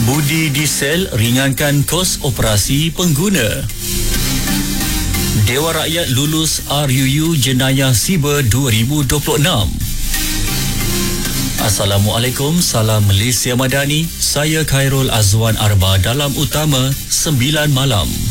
Budi Diesel ringankan kos operasi pengguna. Dewan Rakyat lulus RUU Jenayah Siber 2026. Assalamualaikum, salam Malaysia Madani. Saya Khairul Azwan Arba dalam Utama 9 Malam.